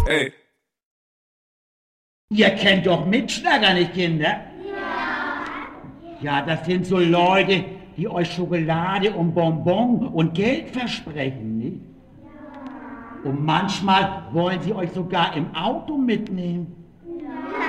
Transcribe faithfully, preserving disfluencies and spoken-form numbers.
ey. Ihr kennt doch Mitschnacker, nicht Kinder? Ja. Ja, das sind so Leute, die euch Schokolade und Bonbon und Geld versprechen, nicht? Und manchmal wollen sie euch sogar im Auto mitnehmen.